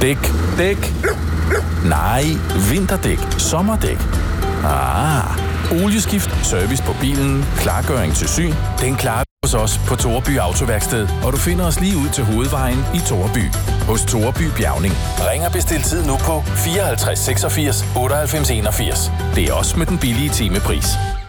Dæk. Nej, vinterdæk. Sommerdæk. Olieskift, service på bilen, klargøring til syn. Den klarer vi hos os på Toreby Autoværksted, og du finder os lige ud til hovedvejen i Toreby. Hos Toreby Bjærning. Ring og bestil tid nu på 54 86 98 81. Det er også med den billige timepris.